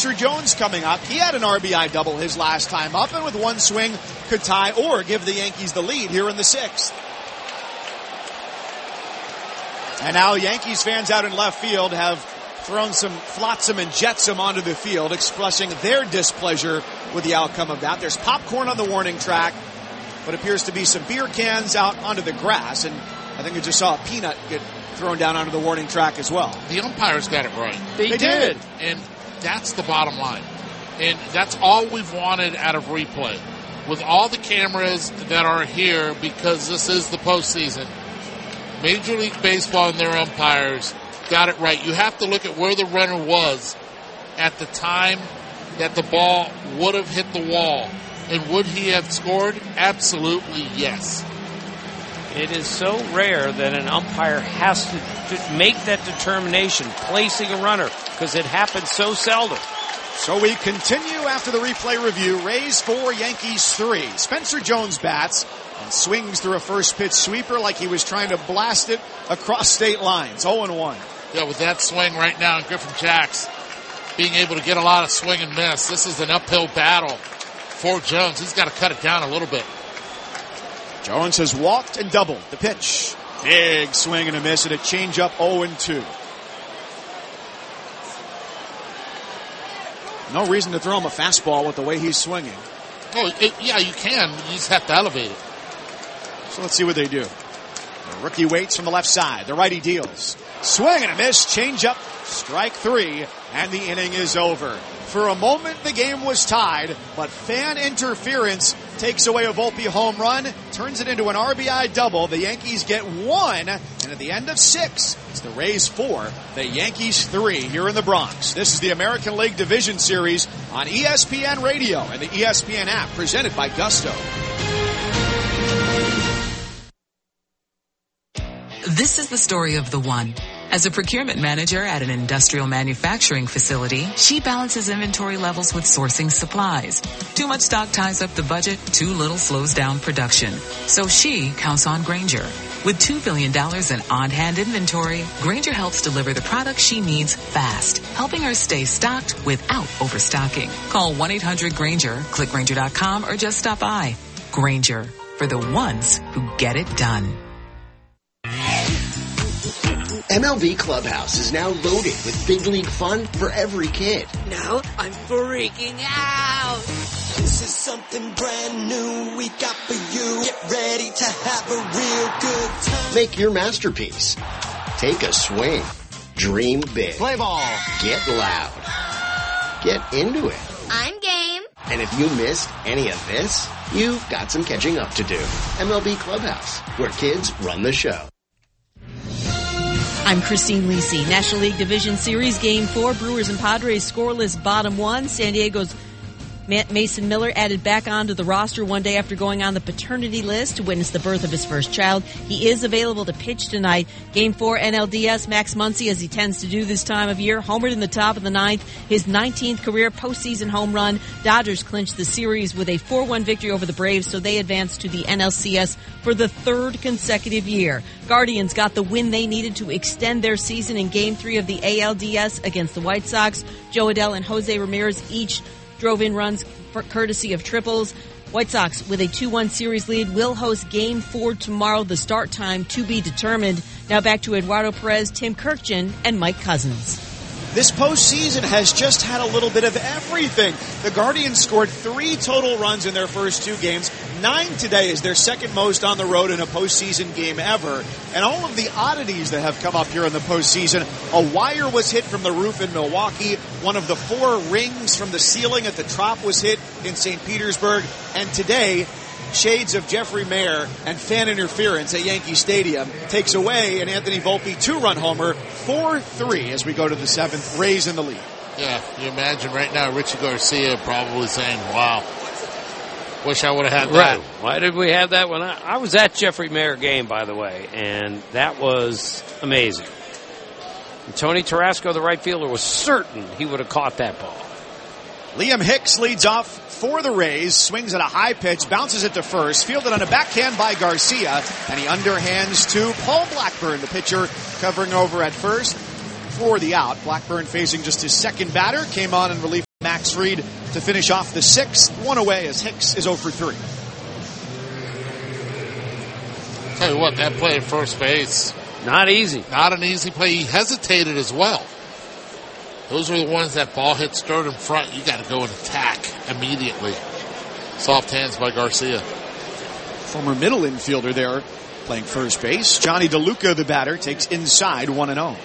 Spencer Jones coming up. He had an RBI double his last time up, and with one swing could tie or give the Yankees the lead here in the 6th. And now Yankees fans out in left field have thrown some flotsam and jetsam onto the field, expressing their displeasure with the outcome of that. There's popcorn on the warning track, but appears to be some beer cans out onto the grass, and I think I just saw a peanut get thrown down onto the warning track as well. The umpires got it right. They did. And that's the bottom line. And that's all we've wanted out of replay. With all the cameras that are here, because this is the postseason, Major League Baseball and their umpires got it right. You have to look at where the runner was at the time that the ball would have hit the wall. And would he have scored? Absolutely yes. It is so rare that an umpire has to make that determination, placing a runner, because it happens so seldom. So we continue after the replay review. Rays 4, Yankees 3. Spencer Jones bats and swings through a first pitch sweeper like he was trying to blast it across state lines. 0-1. Yeah, with that swing right now, and Griffin Jax being able to get a lot of swing and miss. This is an uphill battle for Jones. He's got to cut it down a little bit. Jones has walked and doubled. The pitch. Big swing and a miss, and a changeup 0-2. No reason to throw him a fastball with the way he's swinging. Oh, yeah, you can. You just have to elevate it. So let's see what they do. The rookie waits from the left side. The righty deals. Swing and a miss. Changeup. Strike 3. And the inning is over. For a moment, the game was tied, but fan interference takes away a Volpe home run, turns it into an RBI double. The Yankees get 1, and at the end of 6, it's the Rays 4, the Yankees 3 here in the Bronx. This is the American League Division Series on ESPN Radio and the ESPN app, presented by Gusto. This is the story of the one. As a procurement manager at an industrial manufacturing facility, she balances inventory levels with sourcing supplies. Too much stock ties up the budget, too little slows down production. So she counts on Grainger. With $2 billion in on-hand inventory, Grainger helps deliver the products she needs fast, helping her stay stocked without overstocking. Call 1-800-GRAINGER, click Grainger.com, or just stop by. Grainger, for the ones who get it done. MLB Clubhouse is now loaded with big league fun for every kid. Now I'm freaking out. This is something brand new we got for you. Get ready to have a real good time. Make your masterpiece. Take a swing. Dream big. Play ball. Get loud. Get into it. I'm game. And if you missed any of this, you've got some catching up to do. MLB Clubhouse, where kids run the show. I'm Christine Lisi. National League Division Series Game 4, Brewers and Padres scoreless bottom 1. San Diego's Mason Miller added back onto the roster one day after going on the paternity list to witness the birth of his first child. He is available to pitch tonight. Game 4 NLDS, Max Muncy, as he tends to do this time of year, homered in the top of the 9th, his 19th career postseason home run. Dodgers clinched the series with a 4-1 victory over the Braves, so they advanced to the NLCS for the 3rd consecutive year. Guardians got the win they needed to extend their season in Game 3 of the ALDS against the White Sox. Joe Adell and Jose Ramirez each drove in runs courtesy of triples. White Sox, with a 2-1 series lead, will host Game 4 tomorrow. The start time to be determined. Now back to Eduardo Perez, Tim Kirkjian, and Mike Cousins. This postseason has just had a little bit of everything. The Guardians scored 3 total runs in their first 2 games. 9 today is their second most on the road in a postseason game ever. And all of the oddities that have come up here in the postseason. A wire was hit from the roof in Milwaukee. One of the 4 rings from the ceiling at the Trop was hit in St. Petersburg. And today, shades of Jeffrey Mayer and fan interference at Yankee Stadium takes away an Anthony Volpe 2-run homer, 4-3 as we go to the 7th. Rays in the lead. Yeah, you imagine right now Richie Garcia probably saying, wow, wish I would have had that. Right. Why did we have that one? I was at Jeffrey Mayer game, by the way, and that was amazing. And Tony Tarasco, the right fielder, was certain he would have caught that ball. Liam Hicks leads off for the Rays, swings at a high pitch, bounces it to first, fielded on a backhand by Garcia, and he underhands to Paul Blackburn, the pitcher covering over at first for the out. Blackburn facing just his second batter, came on in relief Max Fried to finish off the sixth. One away as Hicks is 0 for 3. Tell you what, that play at first base. Not easy. Not an easy play. He hesitated as well. Those are the ones that ball hits third in front. You got to go and attack immediately. Soft hands by Garcia. Former middle infielder there playing first base. Johnny DeLuca, the batter, takes inside 1-0.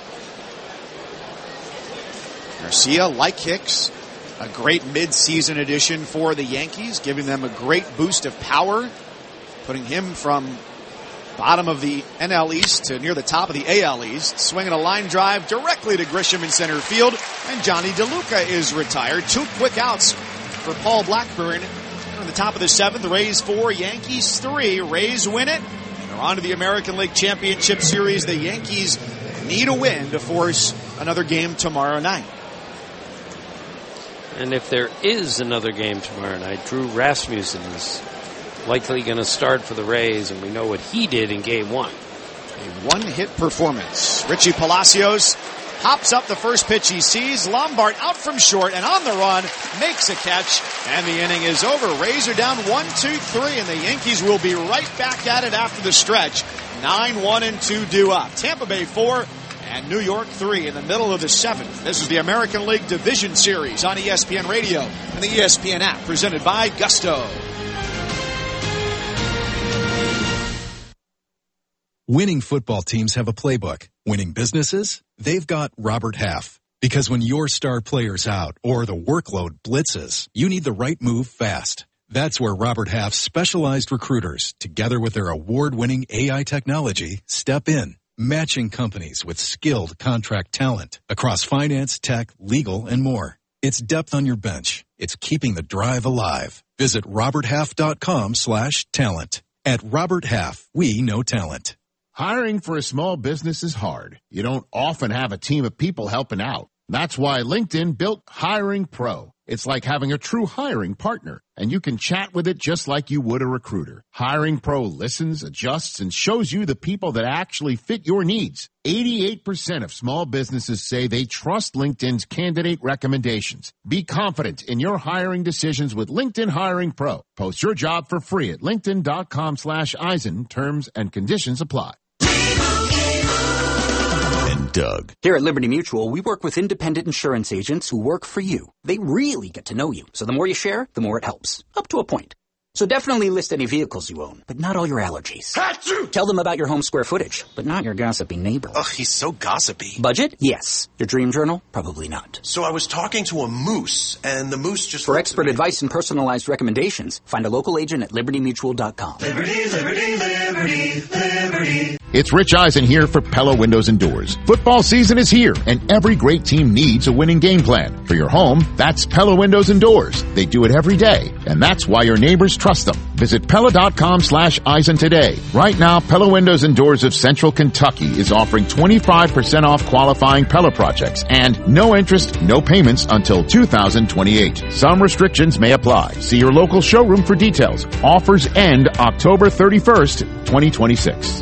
Garcia, like Hicks, a great mid-season addition for the Yankees, giving them a great boost of power, putting him from bottom of the NL East to near the top of the AL East, swinging a line drive directly to Grisham in center field, and Johnny DeLuca is retired. 2 quick outs for Paul Blackburn. In the top of the 7th, Rays 4, Yankees 3. Rays win it. They're on to the American League Championship Series. The Yankees need a win to force another game tomorrow night. And if there is another game tomorrow night, Drew Rasmussen is likely going to start for the Rays, and we know what he did in Game 1. A one-hit performance. Richie Palacios hops up the first pitch he sees. Lombard out from short and on the run, makes a catch, and the inning is over. Rays are down 1-2-3, and the Yankees will be right back at it after the stretch. 9-1-2 due up. Tampa Bay 4 and New York 3 in the middle of the 7th. This is the American League Division Series on ESPN Radio and the ESPN app, presented by Gusto. Winning football teams have a playbook. Winning businesses? They've got Robert Half. Because when your star player's out or the workload blitzes, you need the right move fast. That's where Robert Half's specialized recruiters, together with their award-winning AI technology, step in, matching companies with skilled contract talent across finance, tech, legal, and more. It's depth on your bench. It's keeping the drive alive. Visit roberthalf.com/talent. At Robert Half, we know talent. Hiring for a small business is hard. You don't often have a team of people helping out. That's why LinkedIn built Hiring Pro. It's like having a true hiring partner, and you can chat with it just like you would a recruiter. Hiring Pro listens, adjusts, and shows you the people that actually fit your needs. 88% of small businesses say they trust LinkedIn's candidate recommendations. Be confident in your hiring decisions with LinkedIn Hiring Pro. Post your job for free at linkedin.com/Eisen. Terms and conditions apply. Doug. Here at Liberty Mutual, we work with independent insurance agents who work for you. They really get to know you. So the more you share, the more it helps. Up to a point. So definitely list any vehicles you own, but not all your allergies. Achoo! Tell them about your home square footage, but not your gossipy neighbor. Ugh, he's so gossipy. Budget? Yes. Your dream journal? Probably not. So I was talking to a moose, and the moose just... For expert advice and personalized recommendations, find a local agent at libertymutual.com. Liberty, liberty, liberty, liberty. It's Rich Eisen here for Pella Windows and Doors. Football season is here, and every great team needs a winning game plan. For your home, that's Pella Windows and Doors. They do it every day, and that's why your neighbors trust them. Visit Pella.com/Eisen today. Right now, Pella Windows and Doors of Central Kentucky is offering 25% off qualifying Pella projects and no interest, no payments until 2028. Some restrictions may apply. See your local showroom for details. Offers end October 31st, 2026.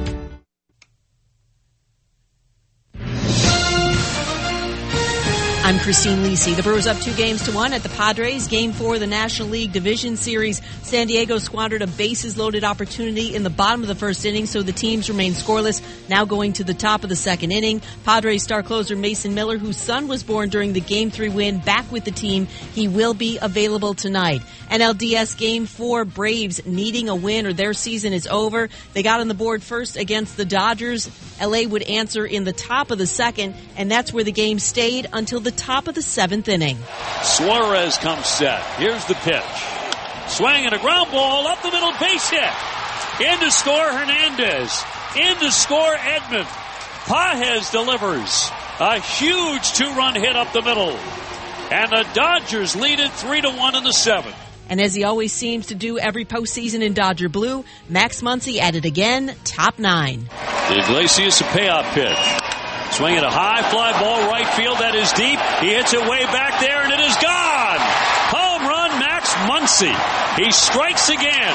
I'm Christine Lisi. The Brewers up 2-1 at the Padres. Game 4 of the National League Division Series. San Diego squandered a bases-loaded opportunity in the bottom of the first inning, so the teams remain scoreless. Now going to the top of the second inning. Padres star closer Mason Miller, whose son was born during the Game 3 win, back with the team. He will be available tonight. NLDS Game 4, Braves needing a win or their season is over. They got on the board first against the Dodgers. LA would answer in the top of the second, and that's where the game stayed until the top of the 7th inning. Suarez comes set. Here's the pitch. Swing and a ground ball up the middle, base hit. In to score Hernandez. In to score Edman. Pages delivers a huge 2-run hit up the middle. And the Dodgers lead it 3-1 in the 7th. And as he always seems to do every postseason in Dodger blue, Max Muncy at it again, top 9. Iglesias a payout pitch. Swing at a high fly ball right field. That is deep. He hits it way back there, and it is gone. Home run, Max Muncy. He strikes again.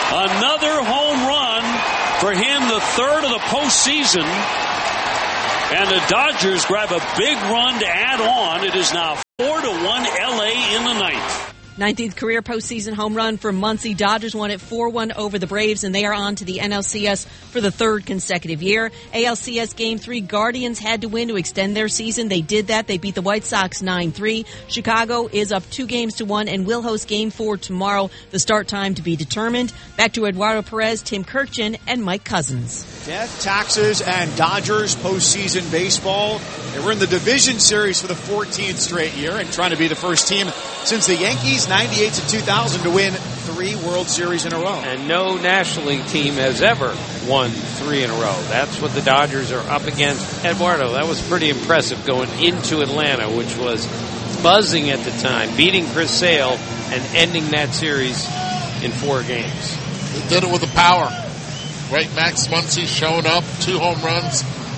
Another home run for him, the third of the postseason. And the Dodgers grab a big run to add on. It is now 4-1 LA in the ninth. 19th career postseason home run for Muncie. Dodgers won it 4-1 over the Braves, and they are on to the NLCS for the third consecutive year. ALCS Game 3, Guardians had to win to extend their season. They did that. They beat the White Sox 9-3. Chicago is up 2-1 and will host Game 4 tomorrow. The start time to be determined. Back to Eduardo Perez, Tim Kirkjian, and Mike Cousins. Death, taxes, and Dodgers postseason baseball. They were in the division series for the 14th straight year and trying to be the first team since the Yankees 98 to 2000 to win 3 World Series in a row. And no National League team has ever won 3 in a row. That's what the Dodgers are up against. Eduardo, that was pretty impressive going into Atlanta, which was buzzing at the time, beating Chris Sale and ending that series in 4 games. They did it with the power. Right, Max Muncy showing up, 2 home runs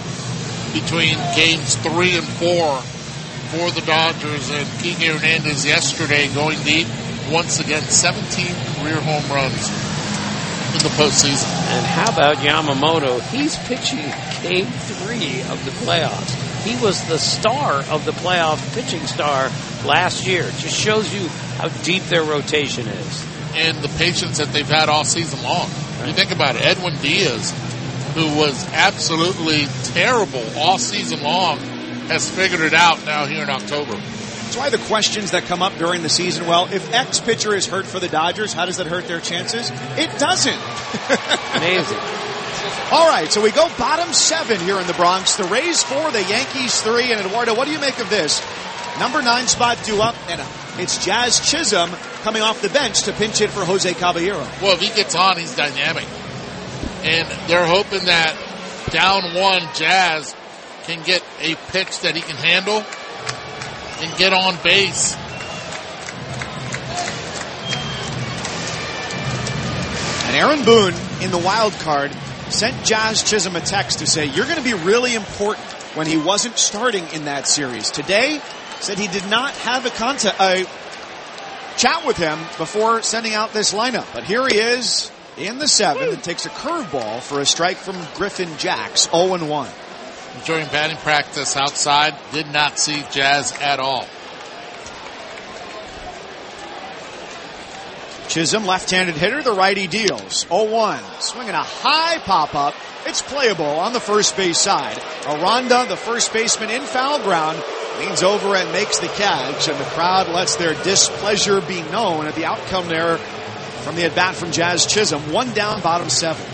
between games 3 and 4 for the Dodgers, and Kike Hernandez yesterday going deep once again, 17 career home runs in the postseason. And how about Yamamoto? He's pitching Game 3 of the playoffs. He was the star of the playoff pitching star last year. It just shows you how deep their rotation is. And the patience that they've had all season long. You think about it, Edwin Diaz, who was absolutely terrible all season long, has figured it out now here in October. That's why the questions that come up during the season, well, if X pitcher is hurt for the Dodgers, how does that hurt their chances? It doesn't. Amazing. All right, so we go bottom 7 here in the Bronx. The Rays 4, the Yankees 3. And Eduardo, what do you make of this? Number 9 spot due up, and it's Jazz Chisholm coming off the bench to pinch hit for Jose Caballero. Well, if he gets on, he's dynamic. And they're hoping that down 1, Jazz can get a pitch that he can handle and get on base. And Aaron Boone in the wild card sent Jazz Chisholm a text to say, you're going to be really important when he wasn't starting in that series. Today, said he did not have a chat with him before sending out this lineup. But here he is in the 7th and takes a curveball for a strike from Griffin Jacks, 0-1. During batting practice outside, did not see Jazz at all. Chisholm, left-handed hitter, the righty deals. 0-1. Swinging a high pop-up. It's playable on the first base side. Aranda, the first baseman in foul ground, leans over and makes the catch, and the crowd lets their displeasure be known at the outcome there from the at-bat from Jazz Chisholm. 1 down, bottom 7.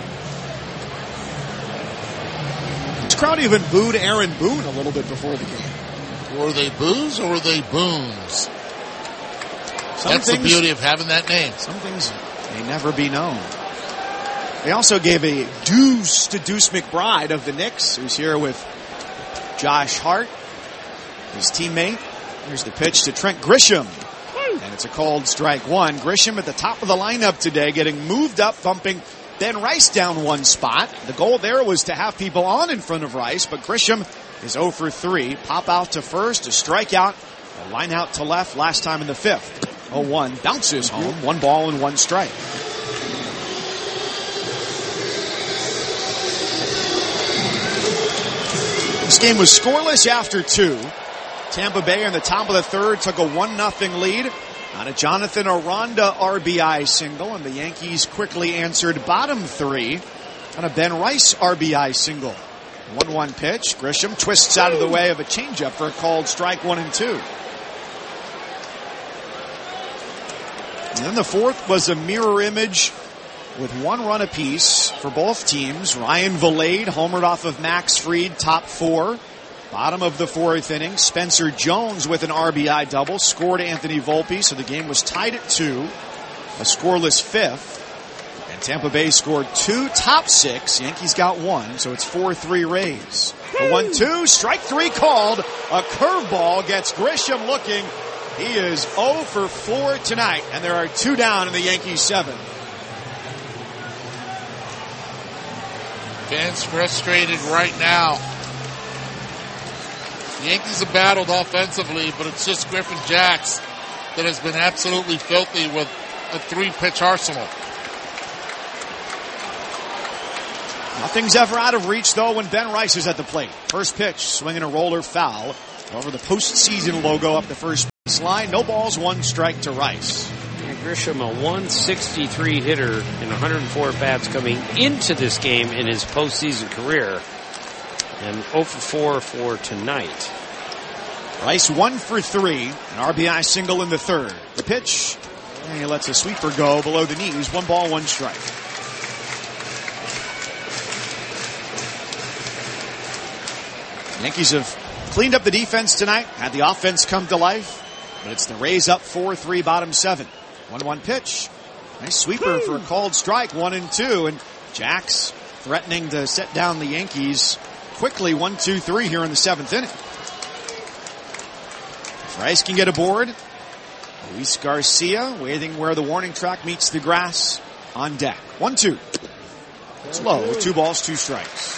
This crowd even booed Aaron Boone a little bit before the game. Were they boos or were they booms? That's the beauty of having that name. Some things may never be known. They also gave a deuce to Deuce McBride of the Knicks, who's here with Josh Hart, his teammate. Here's the pitch to Trent Grisham. And it's a called strike 1. Grisham at the top of the lineup today, getting moved up, bumping Ben Rice down 1 spot. The goal there was to have people on in front of Rice, but Grisham is 0 for 3. Pop out to first, a strikeout, a line out to left last time in the 5th. 0-1, bounces home, 1 ball and 1 strike. This game was scoreless after 2. Tampa Bay in the top of the 3rd took a 1-0 lead on a Jonathan Aranda RBI single, and the Yankees quickly answered bottom 3 on a Ben Rice RBI single. 1-1 pitch. Grisham twists out of the way of a changeup for a called strike 1 and 2. And then the 4th was a mirror image with 1 run apiece for both teams. Ryan Vilade homered off of Max Fried, top 4. Bottom of the 4th inning, Spencer Jones with an RBI double scored Anthony Volpe, so the game was tied at 2. A scoreless 5th. And Tampa Bay scored 2, top 6. Yankees got 1, so it's 4-3 Rays. The 1-2, strike 3 called. A curveball gets Grisham looking. He is 0 for 4 tonight, and there are 2 down in the Yankees 7. Fans frustrated right now. The Yankees have battled offensively, but it's just Griffin Jacks that has been absolutely filthy with a 3-pitch arsenal. Nothing's ever out of reach, though, when Ben Rice is at the plate. First pitch, swinging a roller foul over the postseason logo up the first baseline. No balls, 1 strike to Rice. Grisham, a 163 hitter in 104 bats coming into this game in his postseason career. And 0 for 4 for tonight. Rice 1 for 3, an RBI single in the third. The pitch, and he lets a sweeper go below the knees. 1 ball, 1 strike. Yankees have cleaned up the defense tonight, had the offense come to life, but it's the Rays up 4-3, bottom 7. 1-1 pitch. Nice sweeper for a called strike, 1-2, and Jax threatening to set down the Yankees quickly, 1-2-3 here in the 7th inning. If Rice can get aboard, Luis Garcia waiting where the warning track meets the grass on deck. 1-2. It's low, 2 balls, 2 strikes.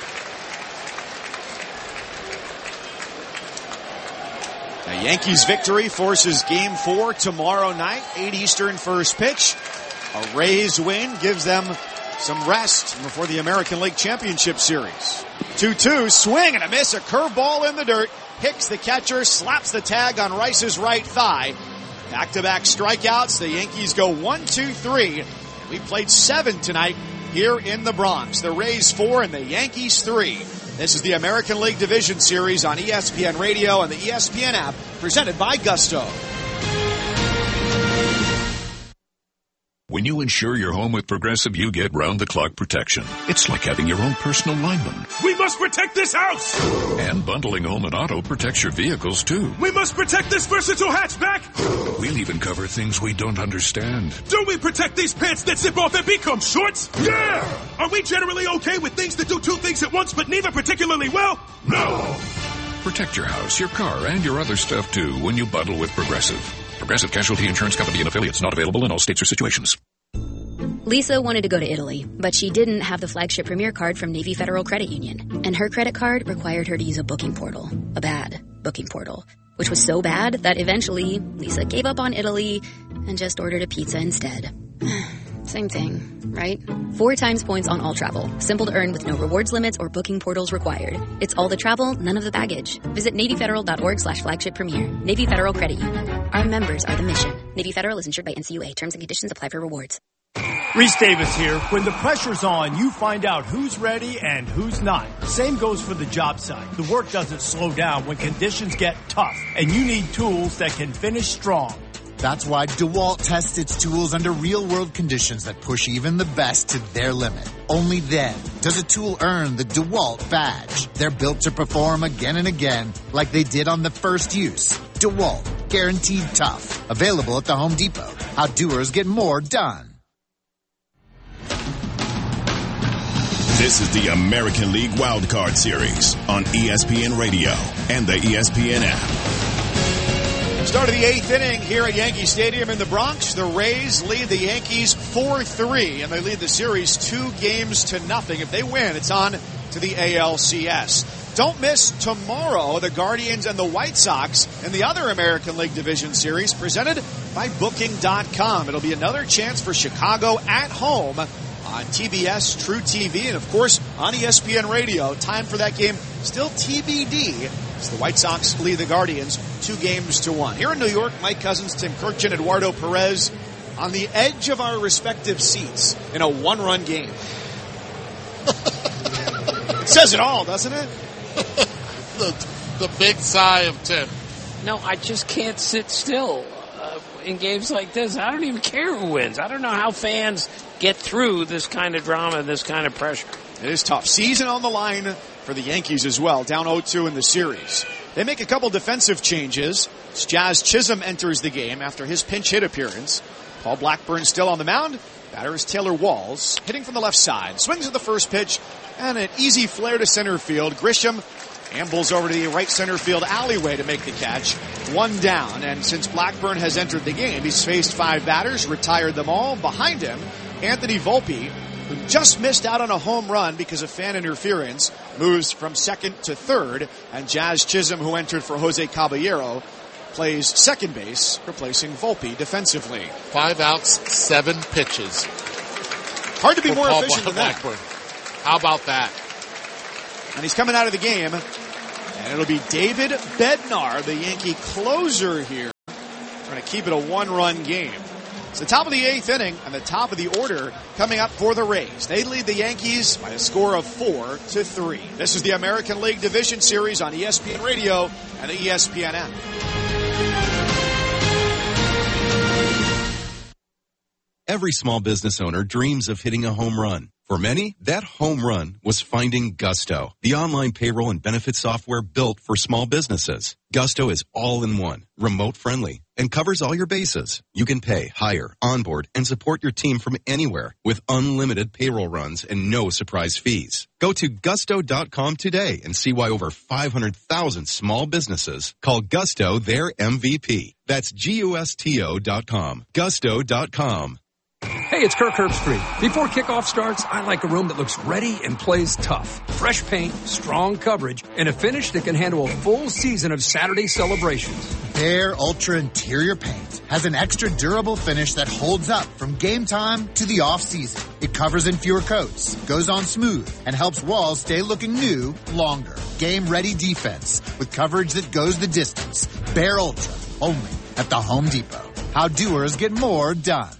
The Yankees' victory forces Game 4 tomorrow night, 8 Eastern first pitch. A Rays win gives them some rest before the American League Championship Series. 2-2, swing and a miss, a curveball in the dirt. Hicks, the catcher, slaps the tag on Rice's right thigh. Back-to-back strikeouts. The Yankees go 1-2-3. We played 7 tonight here in the Bronx. The Rays 4 and the Yankees 3. This is the American League Division Series on ESPN Radio and the ESPN app, presented by Gusto. When you insure your home with Progressive, you get round-the-clock protection. It's like having your own personal lineman. We must protect this house! And bundling home and auto protects your vehicles, too. We must protect this versatile hatchback! We'll even cover things we don't understand. Do we protect these pants that zip off and become shorts? Yeah! Are we generally okay with things that do 2 things at once, but neither particularly well? No! Protect your house, your car, and your other stuff, too, when you bundle with Progressive. Progressive Casualty Insurance Company and affiliates, not available in all states or situations. Lisa wanted to go to Italy, but she didn't have the flagship Premier card from Navy Federal Credit Union. And her credit card required her to use a booking portal. A bad booking portal. Which was so bad that eventually Lisa gave up on Italy and just ordered a pizza instead. Same thing, right? 4 times points on all travel. Simple to earn with no rewards limits or booking portals required. It's all the travel, none of the baggage. Visit NavyFederal.org/flagship premier. Navy Federal Credit Union. Our members are the mission. Navy Federal is insured by NCUA. Terms and conditions apply for rewards. Reese Davis here. When the pressure's on, you find out who's ready and who's not. Same goes for the job site. The work doesn't slow down when conditions get tough, and you need tools that can finish strong. That's why DeWalt tests its tools under real-world conditions that push even the best to their limit. Only then does a tool earn the DeWalt badge. They're built to perform again and again like they did on the first use. DeWalt, guaranteed tough. Available at the Home Depot. How doers get more done. This is the American League Wildcard Series on ESPN Radio and the ESPN app. Start of the 8th inning here at Yankee Stadium in the Bronx. The Rays lead the Yankees 4-3, and they lead the series 2-0. If they win, it's on to the ALCS. Don't miss tomorrow the Guardians and the White Sox in the other American League Division Series presented by Booking.com. It'll be another chance for Chicago at home on TBS, True TV, and of course on ESPN Radio. Time for that game still TBD as the White Sox lead the Guardians 2-1. Here in New York, Mike Cousins, Tim Kurkjian, Eduardo Perez on the edge of our respective seats in a 1-run game. It says it all, doesn't it? the big sigh of Tim. No, I just can't sit still in games like this. I don't even care who wins. I don't know how fans get through this kind of drama, this kind of pressure. It is tough. Season on the line for the Yankees as well, down 0-2 in the series. They make a couple defensive changes. Jazz Chisholm enters the game after his pinch hit appearance. Paul Blackburn still on the mound. Batter is Taylor Walls, hitting from the left side. Swings at the first pitch, and an easy flare to center field. Grisham ambles over to the right center field alleyway to make the catch. 1 down, and since Blackburn has entered the game, he's faced 5 batters, retired them all. Behind him, Anthony Volpe, who just missed out on a home run because of fan interference, moves from second to third, and Jazz Chisholm, who entered for Jose Caballero, plays second base, replacing Volpe defensively. 5 outs, 7 pitches. Hard to be more efficient than that. How about that? And he's coming out of the game. And it'll be David Bednar, the Yankee closer here. Trying to keep it a one-run game. It's the top of the 8th inning and the top of the order coming up for the Rays. They lead the Yankees by a score of 4-3. This is the American League Division Series on ESPN Radio and the ESPN app. Every small business owner dreams of hitting a home run. For many, that home run was finding Gusto, the online payroll and benefit software built for small businesses. Gusto is all-in-one, remote-friendly, and covers all your bases. You can pay, hire, onboard, and support your team from anywhere with unlimited payroll runs and no surprise fees. Go to gusto.com today and see why over 500,000 small businesses call Gusto their MVP. That's GUSTO.com. Gusto.com. Hey, it's Kirk Herbstreit. Before kickoff starts, I like a room that looks ready and plays tough. Fresh paint, strong coverage, and a finish that can handle a full season of Saturday celebrations. Behr Ultra Interior Paint has an extra durable finish that holds up from game time to the off-season. It covers in fewer coats, goes on smooth, and helps walls stay looking new longer. Game-ready defense with coverage that goes the distance. Behr Ultra, only at the Home Depot. How doers get more done.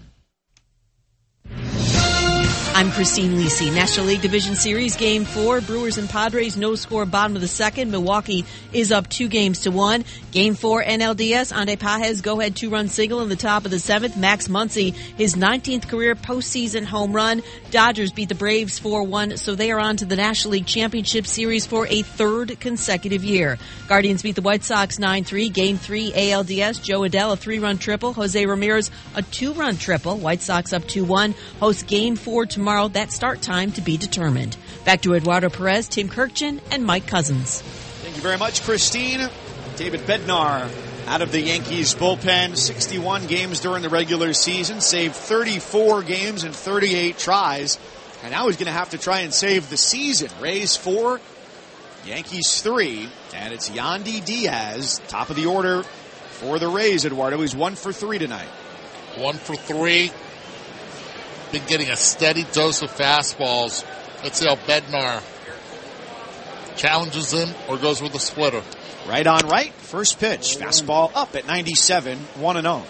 I'm Christine Lisi. National League Division Series Game 4. Brewers and Padres, no score, bottom of the second. Milwaukee is up 2-1. Game 4 NLDS. Ande Pages go-ahead 2-run single in the top of the 7th. Max Muncy, his 19th career postseason home run. Dodgers beat the Braves 4-1, so they are on to the National League Championship Series for a third consecutive year. Guardians beat the White Sox 9-3. Game 3 ALDS. Joe Adell, a 3-run triple. Jose Ramirez, a 2-run triple. White Sox up 2-1. Host Game 4 tomorrow. That start time to be determined. Back to Eduardo Perez, Tim Kirkchin, and Mike Cousins. Thank you very much, Christine. David Bednar out of the Yankees bullpen. 61 games during the regular season. Saved 34 games in 38 tries. And now he's going to have to try and save the season. Rays 4, Yankees 3. And it's Yandy Diaz, top of the order for the Rays, Eduardo. He's 1 for 3 tonight. 1 for 3. Been getting a steady dose of fastballs. Let's see how Bednar challenges him or goes with a splitter. Right on right. First pitch. Fastball up at 97, 1-0.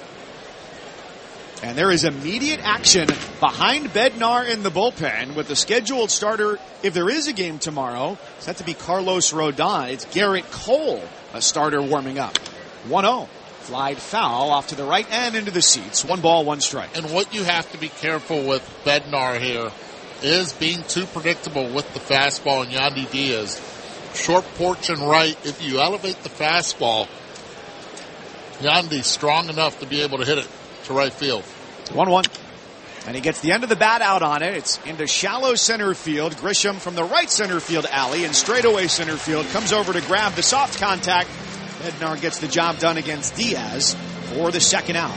And there is immediate action behind Bednar in the bullpen with the scheduled starter, if there is a game tomorrow, set to be Carlos Rodon. It's Garrett Cole, a starter warming up. 1-0. Flied foul off to the right and into the seats. 1 ball, 1 strike. And what you have to be careful with Bednar here is being too predictable with the fastball and Yandy Diaz. Short porch and right. If you elevate the fastball, Yandy's strong enough to be able to hit it to right field. 1-1. And he gets the end of the bat out on it. It's into shallow center field. Grisham from the right center field alley and straightaway center field comes over to grab the soft contact. Bednar gets the job done against Diaz for the second out.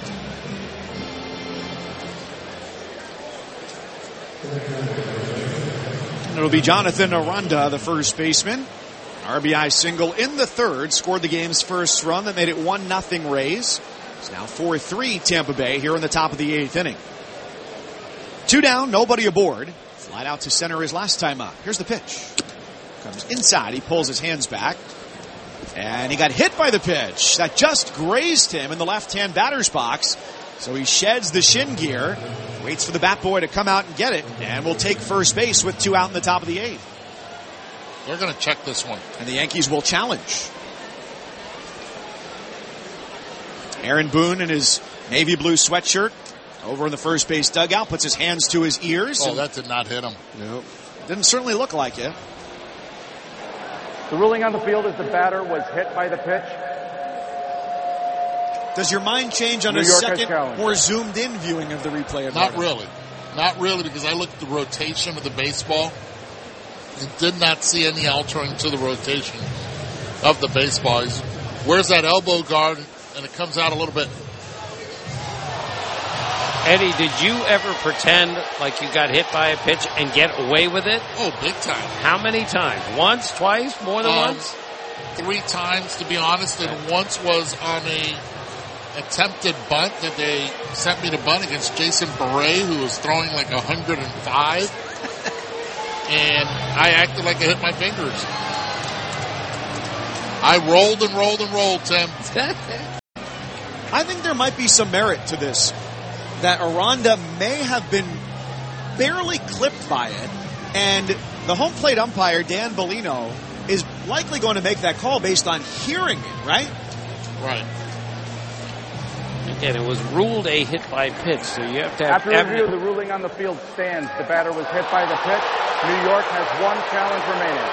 And it'll be Jonathan Aranda, the first baseman. RBI single in the third, scored the game's first run that made it 1-0 Rays. It's now 4-3 Tampa Bay here in the top of the 8th inning. 2 down, nobody aboard. Flied out to center his last time up. Here's the pitch. Comes inside, he pulls his hands back. And he got hit by the pitch. That just grazed him in the left-hand batter's box. So he sheds the shin gear, waits for the bat boy to come out and get it, and will take first base with 2 out in the top of the 8th. They're going to check this one. And the Yankees will challenge. Aaron Boone in his navy blue sweatshirt over in the first base dugout, puts his hands to his ears. Oh, that did not hit him. Nope. Didn't certainly look like it. The ruling on the field is the batter was hit by the pitch. Does your mind change on a second, more zoomed-in viewing of the replay? Not really. Not really, because I looked at the rotation of the baseball and did not see any altering to the rotation of the baseball. Where's that elbow guard? And it comes out a little bit. Eddie, did you ever pretend like you got hit by a pitch and get away with it? Oh, big time. How many times? Once, twice, more than once? 3 times, to be honest, and once was on a attempted bunt that they sent me to bunt against Jason Beret, who was throwing like 105. and I acted like I hit my fingers. I rolled and rolled and rolled, Tim. I think there might be some merit to this, that Aranda may have been barely clipped by it, and the home plate umpire, Dan Bellino, is likely going to make that call based on hearing it, right? Right. Again, it was ruled a hit by pitch, so you have to have After review, the ruling on the field stands. The batter was hit by the pitch. New York has one challenge remaining.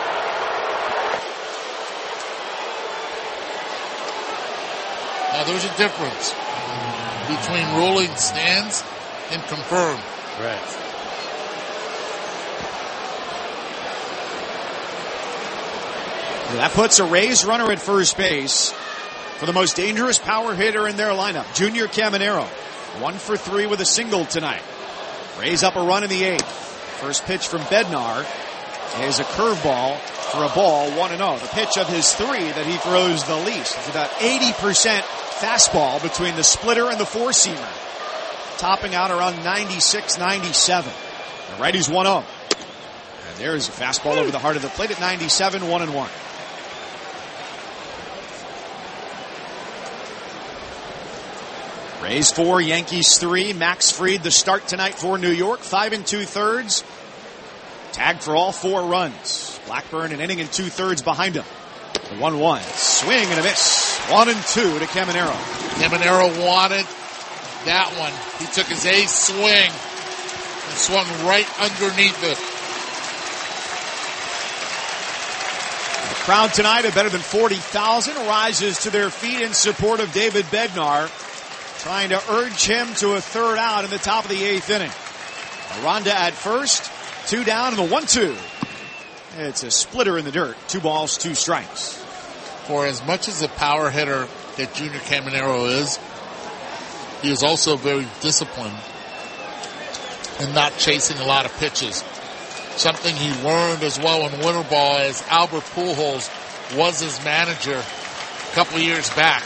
Now, there's a difference between ruling stands and confirmed. Right. That puts a Rays runner at first base for the most dangerous power hitter in their lineup, Junior Caminero. 1 for 3 with a single tonight. Rays up a run in the 8th. First pitch from Bednar is a curveball for a ball, 1-0. The pitch of his 3 that he throws the least. It's about 80% fastball between the splitter and the four-seamer. Topping out around 96, 97. The righty's 1-0. And there's a fastball over the heart of the plate at 97, 1-1. Rays 4, Yankees 3. Max Fried the start tonight for New York. 5 2/3. Tagged for all 4 runs. Blackburn an inning and 2/3 behind him. The 1-1. Swing and a miss. 1-2 to Caminero. Caminero wanted that one. He took his ace swing and swung right underneath it. The crowd tonight of better than 40,000 rises to their feet in support of David Bednar, trying to urge him to a third out in the top of the 8th inning. Aranda at first, 2 down, and the 1-2. It's a splitter in the dirt. 2 balls, 2 strikes. For as much as a power hitter that Junior Caminero is, he is also very disciplined and not chasing a lot of pitches. Something he learned as well in winter ball as Albert Pujols was his manager a couple years back.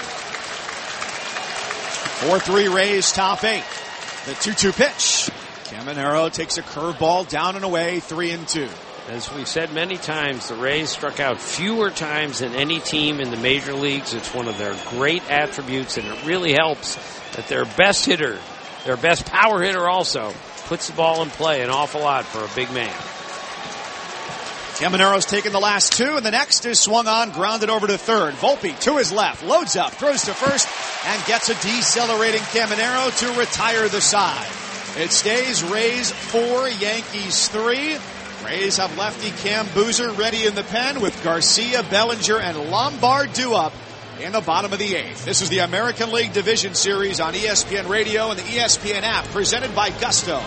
4-3 Rays top 8. The 2-2 pitch. Caminero takes a curveball down and away, 3-2. As we've said many times, the Rays struck out fewer times than any team in the major leagues. It's one of their great attributes, and it really helps that their best hitter, their best power hitter also, puts the ball in play an awful lot for a big man. Caminero's taken the last 2, and the next is swung on, grounded over to third. Volpe to his left, loads up, throws to first, and gets a decelerating Caminero to retire the side. It stays Rays 4, Yankees 3. Rays have lefty Cam Boozer ready in the pen with Garcia, Bellinger, and Lombard due up in the bottom of the 8th. This is the American League Division Series on ESPN Radio and the ESPN app, presented by Gusto.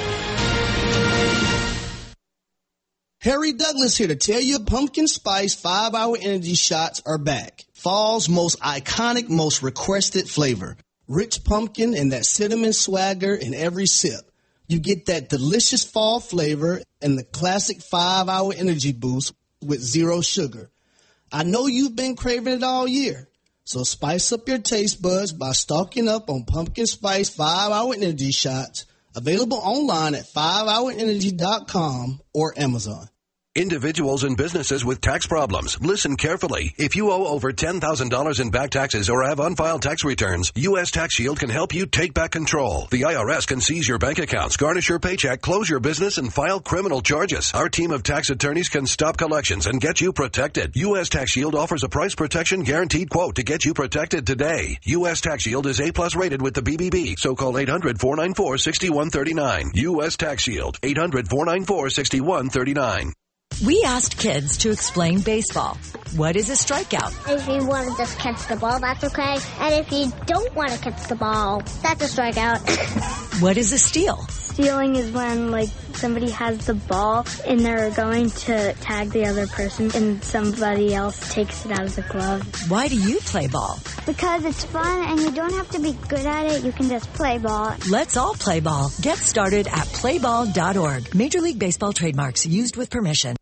Harry Douglas here to tell you pumpkin spice 5-hour energy shots are back. Fall's most iconic, most requested flavor. Rich pumpkin and that cinnamon swagger in every sip. You get that delicious fall flavor and the classic 5-hour energy boost with 0 sugar. I know you've been craving it all year. So spice up your taste buds by stocking up on pumpkin spice 5-hour energy shots. Available online at 5hourenergy.com or Amazon. Individuals and businesses with tax problems, listen carefully. If you owe over $10,000 in back taxes or have unfiled tax returns, U.S. Tax Shield can help you take back control. The IRS can seize your bank accounts, garnish your paycheck, close your business, and file criminal charges. Our team of tax attorneys can stop collections and get you protected. U.S. Tax Shield offers a price protection guaranteed quote to get you protected today. U.S. Tax Shield is A+ rated with the BBB, so call 800-494-6139. U.S. Tax Shield, 800-494-6139. We asked kids to explain baseball. What is a strikeout? If you want to just catch the ball, that's okay. And if you don't want to catch the ball, that's a strikeout. What is a steal? Stealing is when, somebody has the ball and they're going to tag the other person and somebody else takes it out of the glove. Why do you play ball? Because it's fun and you don't have to be good at it. You can just play ball. Let's all play ball. Get started at playball.org. Major League Baseball trademarks used with permission.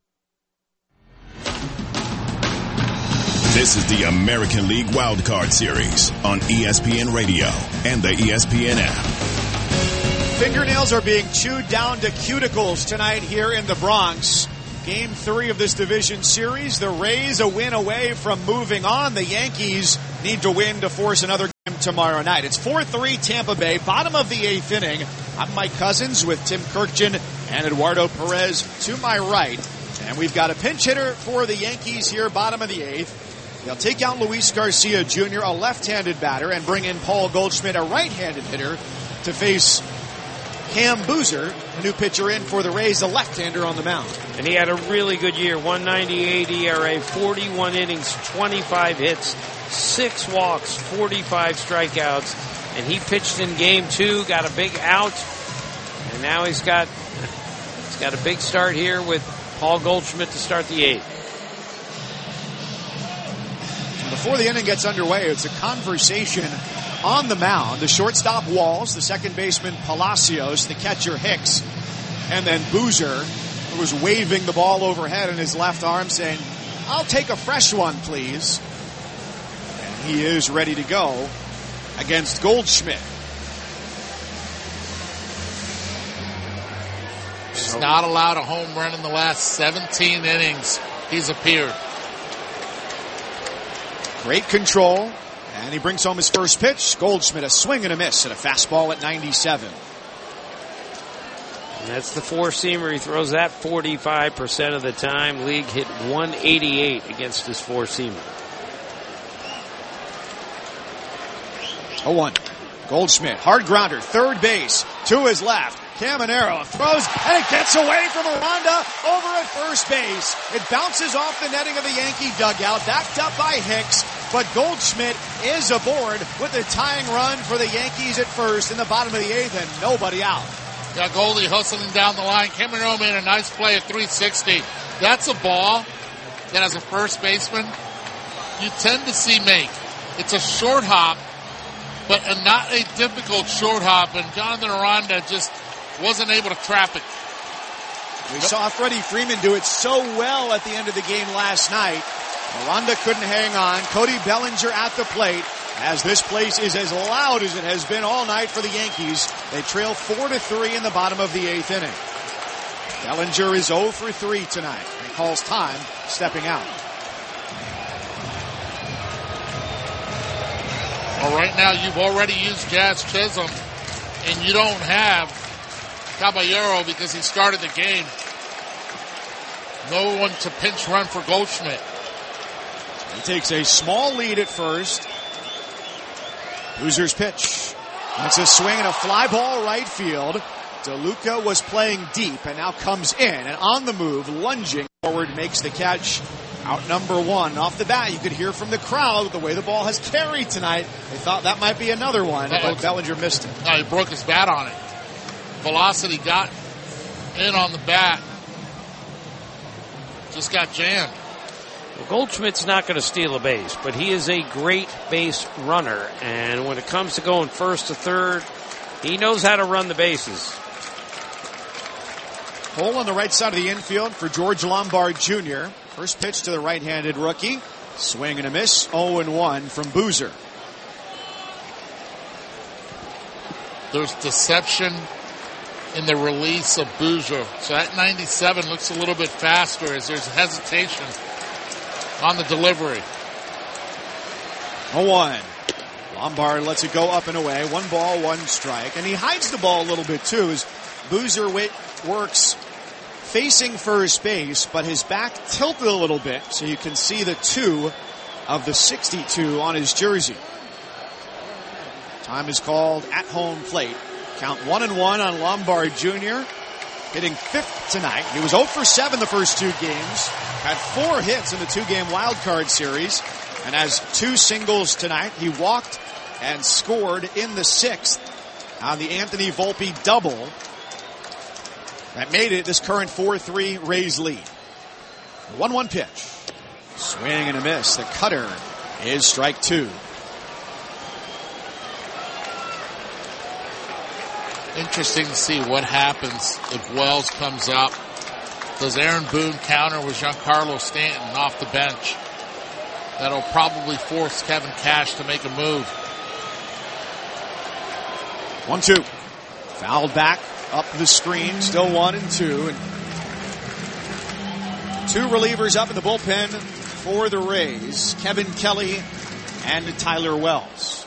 This is the American League Wildcard Series on ESPN Radio and the ESPN app. Fingernails are being chewed down to cuticles tonight here in the Bronx Game 3 of this division series. The Rays a win away from moving on. The Yankees need to win to force another game tomorrow night. It's 4-3 Tampa Bay, bottom of the 8th inning. I'm Mike Cousins with Tim Kirkjian and Eduardo Perez to my right. And we've got a pinch hitter for the Yankees here, bottom of the 8th. They'll take out Luis Garcia Jr., a left-handed batter, and bring in Paul Goldschmidt, a right-handed hitter, to face Cam Boozer, a new pitcher in for the Rays, a left-hander on the mound. And he had a really good year, 1.98 ERA, 41 innings, 25 hits, 6 walks, 45 strikeouts. And he pitched in game 2, got a big out, and now he's got a big start here with Paul Goldschmidt to start the 8th. Before the inning gets underway, it's a conversation on the mound. The shortstop Walls, the second baseman Palacios, the catcher Hicks, and then Boozer, who was waving the ball overhead in his left arm saying, "I'll take a fresh one, please." And he is ready to go against Goldschmidt. He's not allowed a home run in the last 17 innings he's appeared. Great control, and he brings home his first pitch. Goldschmidt, a swing and a miss, and a fastball at 97. And that's the four-seamer. He throws that 45% of the time. League hit 188 against his four-seamer. 0-1. Goldschmidt, hard grounder, third base, to his left. Caminero throws, and it gets away from Aranda over at first base. It bounces off the netting of the Yankee dugout, backed up by Hicks, but Goldschmidt is aboard with a tying run for the Yankees at first in the bottom of the 8th, and nobody out. Got Goldie hustling down the line. Caminero made a nice play at 360. That's a ball that, as a first baseman, you tend to see make. It's a short hop, but not a difficult short hop, and Jonathan Aranda just wasn't able to trap it. We saw Freddie Freeman do it so well at the end of the game last night. Aranda couldn't hang on. Cody Bellinger at the plate, as this place is as loud as it has been all night for the Yankees. They trail 4-3 in the bottom of the 8th inning. Bellinger is 0 for 3 tonight and calls time stepping out. Well, right now you've already used Jazz Chisholm, and you don't have Caballero because he started the game. No one to pinch run for Goldschmidt. He takes a small lead at first. Boozer's pitch. It's a swing and a fly ball right field. DeLuca was playing deep and now comes in and on the move, lunging forward, makes the catch. Out number 1. Off the bat, you could hear from the crowd the way the ball has carried tonight. They thought that might be another one, but Bellinger missed it. No, he broke his bat on it. Velocity got in on the bat. Just got jammed. Well, Goldschmidt's not going to steal a base, but he is a great base runner. And when it comes to going first to third, he knows how to run the bases. Hole on the right side of the infield for George Lombard Jr. First pitch to the right-handed rookie. Swing and a miss. 0-1 from Boozer. There's deception in the release of Boozer. So that 97 looks a little bit faster as there's hesitation on the delivery. 0-1. Lombard lets it go up and away. 1 ball, 1 strike. And he hides the ball a little bit too as Boozer works facing first base, but his back tilted a little bit so you can see the 2 of the 62 on his jersey. Time is called at home plate. Count 1-1 on Lombard Jr. Hitting 5th tonight. He was 0 for 7 the first 2 games. Had 4 hits in the 2-game wild card series and has 2 singles tonight. He walked and scored in the 6th on the Anthony Volpe double. That made it this current 4-3 Rays lead. 1-1 pitch. Swing and a miss. The cutter is strike 2. Interesting to see what happens if Wells comes up. Does Aaron Boone counter with Giancarlo Stanton off the bench? That'll probably force Kevin Cash to make a move. 1-2. Fouled back up the screen. Still 1-2. And Two relievers up in the bullpen for the Rays, Kevin Kelly and Tyler Wells.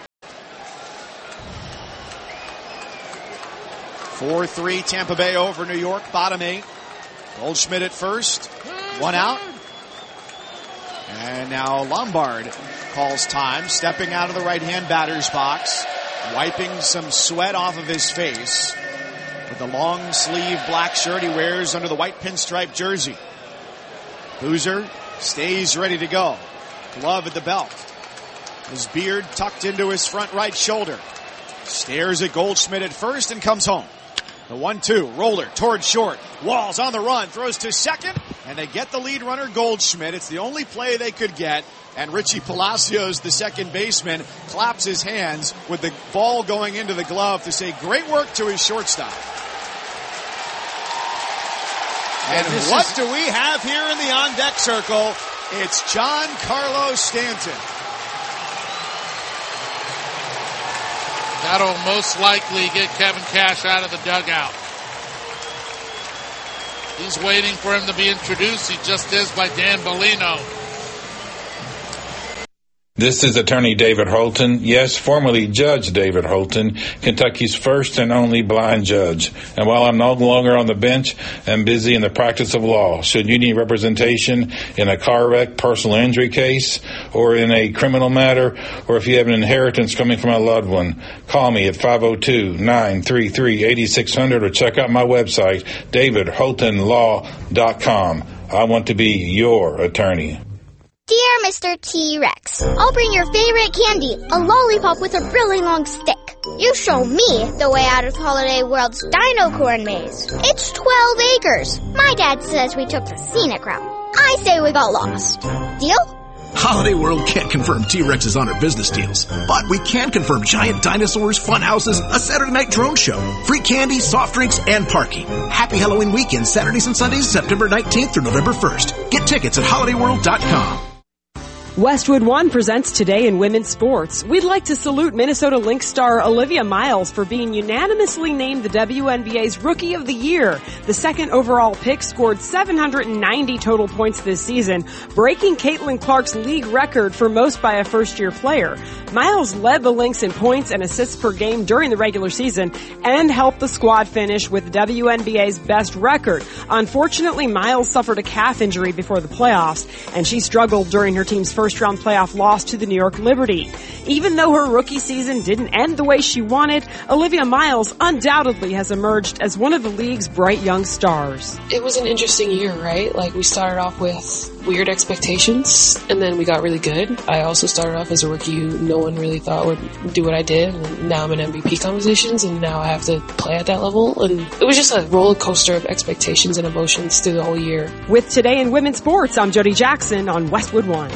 4-3 Tampa Bay over New York, bottom 8. Goldschmidt at first, one out. And now Lombard calls time, stepping out of the right-hand batter's box, wiping some sweat off of his face with the long sleeve black shirt he wears under the white pinstripe jersey. Boozer stays ready to go. Glove at the belt. His beard tucked into his front right shoulder. Stares at Goldschmidt at first and comes home. The 1-2, roller towards short. Walls on the run, throws to second, and they get the lead runner Goldschmidt. It's the only play they could get, and Richie Palacios, the second baseman, claps his hands with the ball going into the glove to say great work to his shortstop. And what do we have here in the on-deck circle? It's Giancarlo Stanton. That'll most likely get Kevin Cash out of the dugout. He's waiting for him to be introduced. He just is by Dan Bellino. This is attorney David Holton. Yes, formerly Judge David Holton, Kentucky's first and only blind judge. And while I'm no longer on the bench, I'm busy in the practice of law. Should you need representation in a car wreck, personal injury case, or in a criminal matter, or if you have an inheritance coming from a loved one, call me at 502-933-8600 or check out my website, davidholtonlaw.com. I want to be your attorney. Dear Mr. T-Rex, I'll bring your favorite candy, a lollipop with a really long stick. You show me the way out of Holiday World's Dino Corn Maze. It's 12 acres. My dad says we took the scenic route. I say we got lost. Deal? Holiday World can't confirm T-Rexes on our business deals, but we can confirm giant dinosaurs, fun houses, a Saturday night drone show, free candy, soft drinks, and parking. Happy Halloween weekend, Saturdays and Sundays, September 19th through November 1st. Get tickets at holidayworld.com. Westwood One presents Today in Women's Sports. We'd like to salute Minnesota Lynx star Olivia Miles for being unanimously named the WNBA's Rookie of the Year. The second overall pick scored 790 total points this season, breaking Caitlin Clark's league record for most by a first-year player. Miles led the Lynx in points and assists per game during the regular season and helped the squad finish with the WNBA's best record. Unfortunately, Miles suffered a calf injury before the playoffs, and she struggled during her team's first-round playoff loss to the New York Liberty. Even though her rookie season didn't end the way she wanted, Olivia Miles undoubtedly has emerged as one of the league's bright young stars. It was an interesting year, right? Like, we started off with weird expectations, and then we got really good. I also started off as a rookie who no one really thought would do what I did, and now I'm in MVP conversations, and now I have to play at that level, and it was just a roller coaster of expectations and emotions through the whole year. With Today in Women's Sports, I'm Jody Jackson on Westwood One.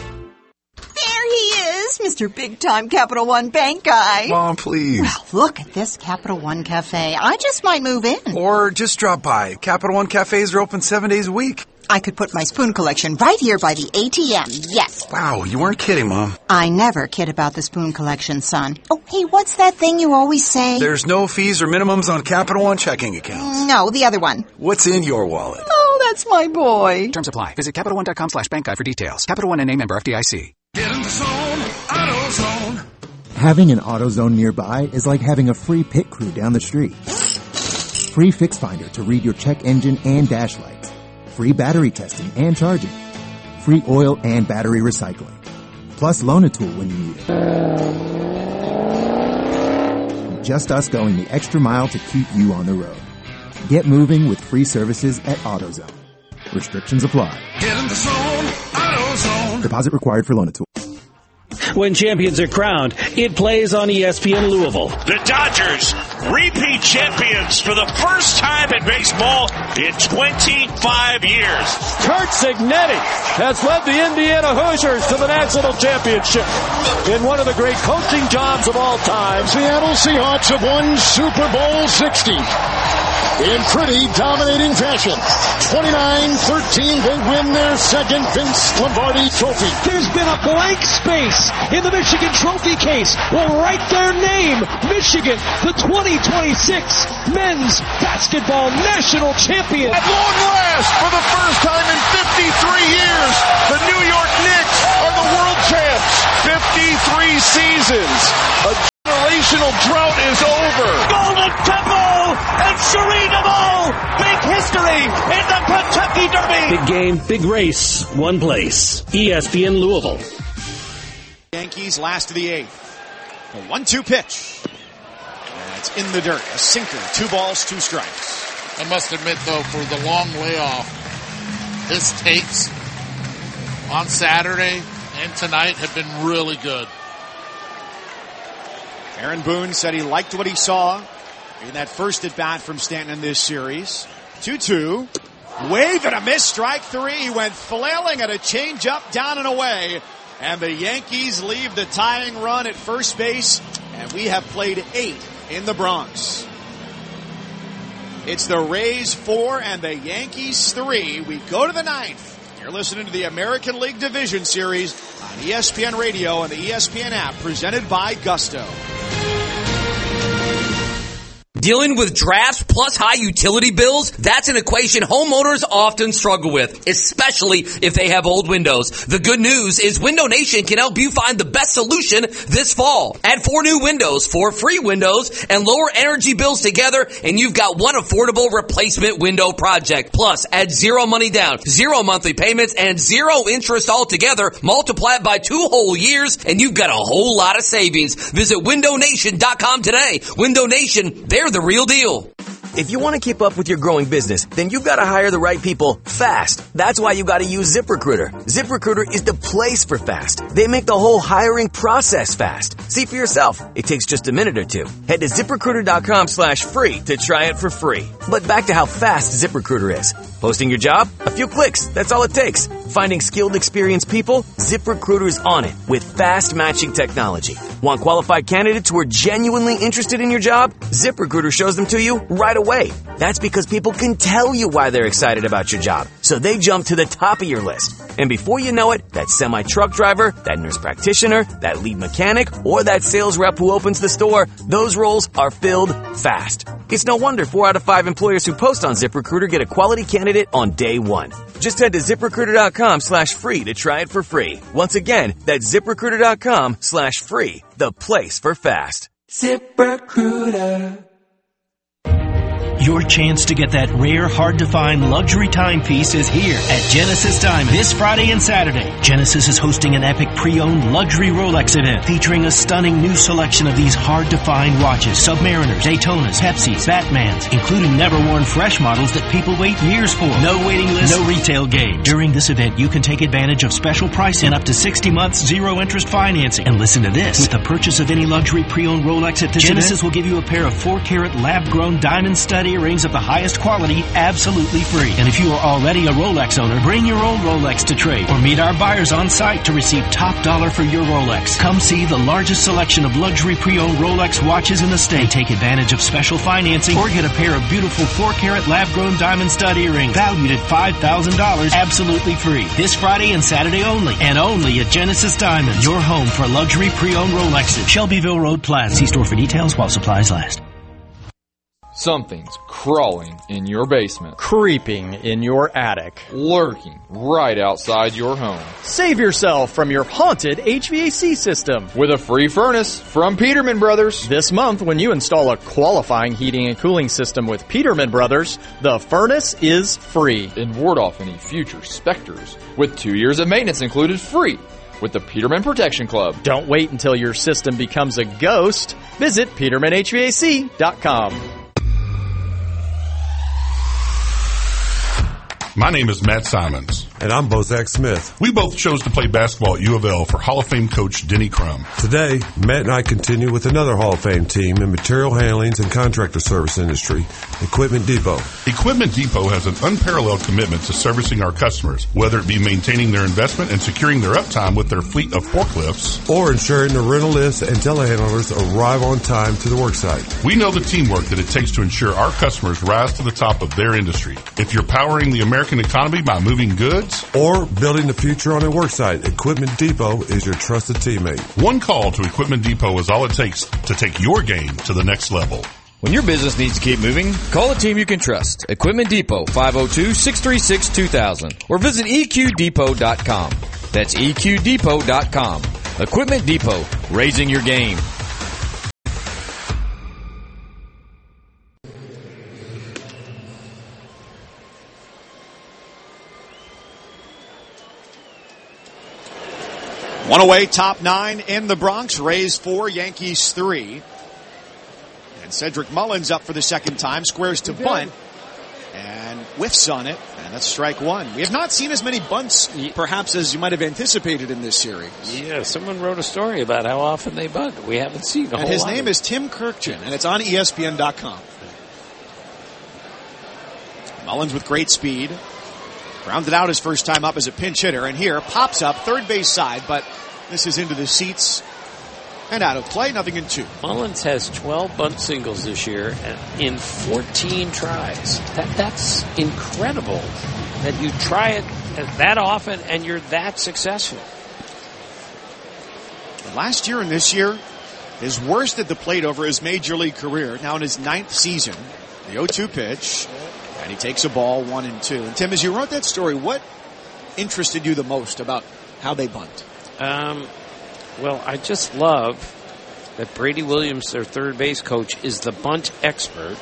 There he is, Mr. Big-Time Capital One Bank guy. Mom, please. Well, look at this Capital One Cafe. I just might move in. Or just drop by. Capital One Cafes are open 7 days a week. I could put my spoon collection right here by the ATM, yes. Wow, you weren't kidding, Mom. I never kid about the spoon collection, son. Oh, hey, what's that thing you always say? There's no fees or minimums on Capital One checking accounts. No, the other one. What's in your wallet? Oh, that's my boy. Terms apply. Visit CapitalOne.com/bank guide for details. Capital One and a member FDIC. Get in the zone, AutoZone. Having an AutoZone nearby is like having a free pit crew down the street. Free Fix Finder to read your check engine and dash lights. Free battery testing and charging. Free oil and battery recycling. Plus loan a tool when you need it. Just us going the extra mile to keep you on the road. Get moving with free services at AutoZone. Restrictions apply. Get in the zone, AutoZone. Deposit required for loan a tool. When champions are crowned, it plays on ESPN Louisville. The Dodgers, repeat champions for the first time in baseball in 25 years. Curt Cignetti has led the Indiana Hoosiers to the national championship in one of the great coaching jobs of all time. Seattle Seahawks have won Super Bowl 60. in pretty dominating fashion. 29-13, they win their second Vince Lombardi trophy. There's been a blank space in the Michigan Trophy case. We'll write their name, Michigan, the 2026 men's basketball national champion. At long last, for the first time in 53 years, the New York Knicks are the world champs. 53 seasons. A generational drought is over. Golden Temple and Sharina Ball make history in the Kentucky Derby. Big game, big race, one place. ESPN Louisville. Yankees last of the eighth. A 1-2 pitch. And it's in the dirt. A sinker. 2 balls, 2 strikes. I must admit, though, for the long layoff, his takes on Saturday and tonight have been really good. Aaron Boone said he liked what he saw in that first at-bat from Stanton in this series. 2-2. Wave and a miss. Strike 3. He went flailing at a changeup down and away. And the Yankees leave the tying run at first base. And we have played 8 in the Bronx. It's the Rays 4 and the Yankees 3. We go to the 9th. You're listening to the American League Division Series on ESPN Radio and the ESPN app, presented by Gusto. Dealing with drafts plus high utility bills? That's an equation homeowners often struggle with, especially if they have old windows. The good news is Window Nation can help you find the best solution this fall. Add 4 new windows, 4 free windows, and lower energy bills together, and you've got one affordable replacement window project. Plus, add 0 money down, 0 monthly payments, and 0 interest altogether. Multiply it by 2 whole years, and you've got a whole lot of savings. Visit windownation.com today. Window Nation, they're the real deal. If you want to keep up with your growing business, then you've got to hire the right people fast. That's why you got to use ZipRecruiter. ZipRecruiter is the place for fast. They make the whole hiring process fast. See for yourself. It takes just a minute or 2. Head to ZipRecruiter.com/free to try it for free. But back to how fast ZipRecruiter is. Posting your job? A few clicks. That's all it takes. Finding skilled, experienced people? ZipRecruiter's on it with fast matching technology. Want qualified candidates who are genuinely interested in your job? ZipRecruiter shows them to you right away. That's because people can tell you why they're excited about your job, so they jump to the top of your list. And before you know it, that semi-truck driver, that nurse practitioner, that lead mechanic, or that sales rep who opens the store, those roles are filled fast. It's no wonder 4 out of 5 employers who post on ZipRecruiter get a quality candidate on day 1. Just head to ZipRecruiter.com/free to try it for free. Once again, that's ZipRecruiter.com/free, the place for fast. ZipRecruiter. Your chance to get that rare, hard-to-find luxury timepiece is here at Genesis Diamond this Friday and Saturday. Genesis is hosting an epic pre-owned luxury Rolex event featuring a stunning new selection of these hard-to-find watches, Submariners, Daytonas, Pepsis, Batmans, including never-worn fresh models that people wait years for. No waiting list, no retail gauge. During this event, you can take advantage of special pricing and up to 60 months zero-interest financing. And listen to this. With the purchase of any luxury pre-owned Rolex at this Genesis will give you a pair of 4-carat lab-grown diamond stud earrings of the highest quality absolutely free. And if you are already a Rolex owner, bring your old Rolex to trade or meet our buyers on site to receive top dollar for your Rolex. Come see the largest selection of luxury pre-owned Rolex watches in the state. Take advantage of special financing or get a pair of beautiful 4-carat lab-grown diamond stud earrings valued at $5,000 absolutely free. This Friday and Saturday only, and only at Genesis Diamonds, your home for luxury pre-owned Rolexes. Shelbyville Road Plaza. See store for details while supplies last. Something's crawling in your basement. Creeping in your attic. Lurking right outside your home. Save yourself from your haunted HVAC system with a free furnace from Peterman Brothers. This month, when you install a qualifying heating and cooling system with Peterman Brothers, the furnace is free. And ward off any future specters with 2 years of maintenance included free with the Peterman Protection Club. Don't wait until your system becomes a ghost. Visit PetermanHVAC.com. My name is Matt Simons. And I'm Bozak Smith. We both chose to play basketball at U of L for Hall of Fame coach Denny Crum. Today, Matt and I continue with another Hall of Fame team in material handlings and contractor service industry, Equipment Depot. Equipment Depot has an unparalleled commitment to servicing our customers, whether it be maintaining their investment and securing their uptime with their fleet of forklifts, or ensuring the rental lifts and telehandlers arrive on time to the worksite. We know the teamwork that it takes to ensure our customers rise to the top of their industry. If you're powering the American economy by moving goods or building the future on a worksite, Equipment Depot is your trusted teammate. One call to Equipment Depot is all it takes to take your game to the next level. When your business needs to keep moving, call a team you can trust. Equipment Depot, 502-636-2000, or visit EQDepot.com. That's EQDepot.com. Equipment Depot, raising your game. One away, top 9 in the Bronx. Rays 4, Yankees 3. And Cedric Mullins up for the second time. Squares to bunt. And whiffs on it. And that's strike 1. We have not seen as many bunts, perhaps, as you might have anticipated in this series. Yeah, someone wrote a story about how often they bunt. We haven't seen a whole lot. And his name is Tim Kirkjian, and it's on ESPN.com. Mullins with great speed. Grounded out his first time up as a pinch hitter, and here pops up third base side, but this is into the seats and out of play. Nothing in 2. Mullins has 12 bunt singles this year in 14 tries. That's incredible that you try it that often and you're that successful. Last year and this year, his worst at the plate over his major league career. Now in his 9th season, the 0-2 pitch. And he takes a ball 1-2. And Tim, as you wrote that story, what interested you the most about how they bunt? Well, I just love that Brady Williams, their third base coach, is the bunt expert.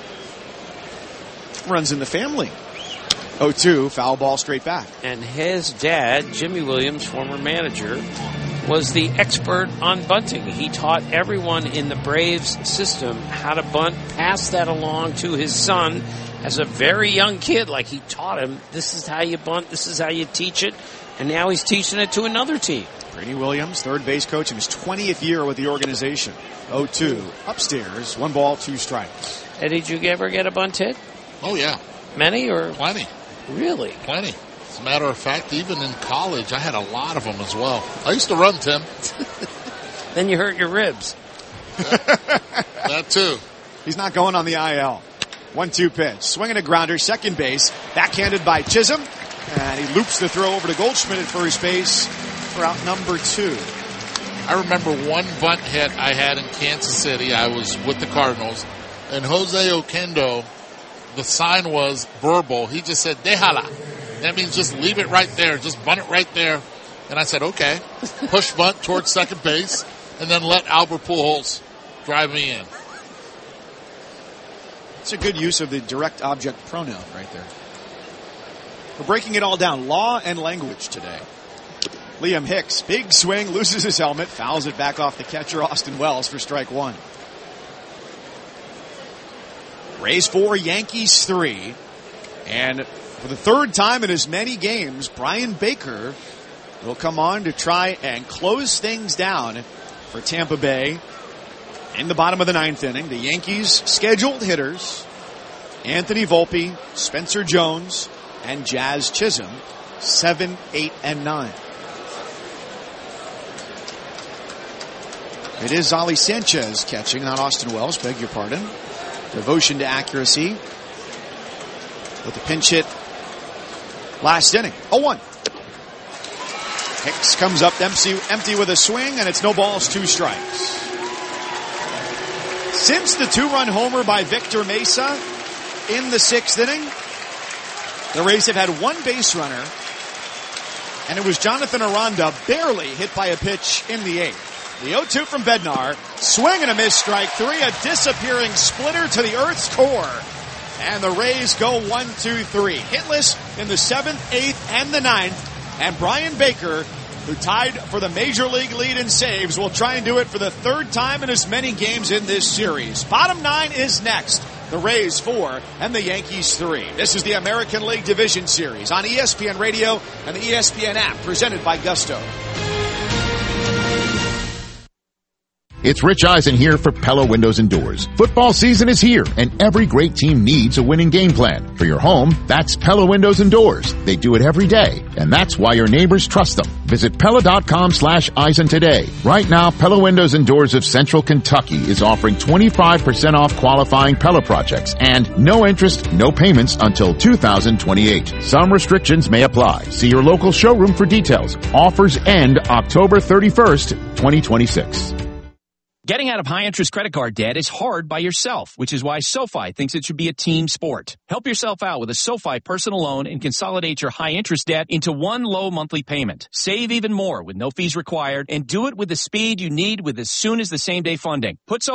Runs in the family. 0-2, foul ball straight back. And his dad, Jimmy Williams, former manager, was the expert on bunting. He taught everyone in the Braves system how to bunt, passed that along to his son as a very young kid. Like, he taught him, this is how you bunt, this is how you teach it, and now he's teaching it to another team. Brady Williams, third base coach in his 20th year with the organization. 0-2, upstairs, 1 ball, 2 strikes. Eddie, did you ever get a bunt hit? Oh, yeah. Many or? Plenty. Really? Plenty. As a matter of fact, even in college, I had a lot of them as well. I used to run, Tim. Then you hurt your ribs. That too. He's not going on the IL. 1-2 pitch. Swinging a grounder, second base. Backhanded by Chisholm. And he loops the throw over to Goldschmidt at first base for out number 2. I remember one bunt hit I had in Kansas City. I was with the Cardinals. And Jose Oquendo, the sign was verbal. He just said, déjala. That means just leave it right there. Just bunt it right there. And I said, okay. Push bunt towards second base. And then let Albert Pujols drive me in. It's a good use of the direct object pronoun right there. We're breaking it all down. Law and language today. Liam Hicks, big swing, loses his helmet, fouls it back off the catcher, Austin Wells, for strike 1. Rays 4, Yankees 3. And for the third time in as many games, Brian Baker will come on to try and close things down for Tampa Bay. In the bottom of the 9th inning, the Yankees' scheduled hitters, Anthony Volpe, Spencer Jones, and Jazz Chisholm, 7, 8, and 9. It is Ollie Sanchez catching, not Austin Wells, beg your pardon. Devotion to accuracy with the pinch hit last inning. 0-1. Hicks comes up empty with a swing, and it's no balls, 2 strikes. Since the 2-run homer by Victor Mesa in the 6th inning, the Rays have had 1 base runner, and it was Jonathan Aranda, barely hit by a pitch in the 8th. The 0-2 from Bednar, swing and a miss, strike 3, a disappearing splitter to the Earth's core. And the Rays go 1-2-3. Hitless in the 7th, 8th, and the 9th. And Brian Baker, who tied for the Major League lead in saves, will try and do it for the 3rd time in as many games in this series. Bottom 9 is next. the Rays 4, and the Yankees 3. This is the American League Division Series on ESPN Radio and the ESPN app, presented by Gusto. It's Rich Eisen here for Pella Windows and Doors. Football season is here, and every great team needs a winning game plan. For your home, that's Pella Windows and Doors. They do it every day, and that's why your neighbors trust them. Visit Pella.com/Eisen today. Right now, Pella Windows and Doors of Central Kentucky is offering 25% off qualifying Pella projects and no interest, no payments until 2028. Some restrictions may apply. See your local showroom for details. Offers end October 31st, 2026. Getting out of high-interest credit card debt is hard by yourself, which is why SoFi thinks it should be a team sport. Help yourself out with a SoFi personal loan and consolidate your high-interest debt into one low monthly payment. Save even more with no fees required, and do it with the speed you need with as soon as the same-day funding. Put SoFi